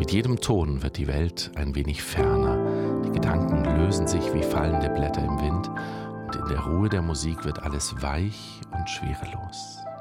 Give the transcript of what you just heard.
Mit jedem Ton wird die Welt ein wenig ferner. Die Gedanken lösen sich wie fallende Blätter im Wind und in der Ruhe der Musik wird alles weich und schwerelos.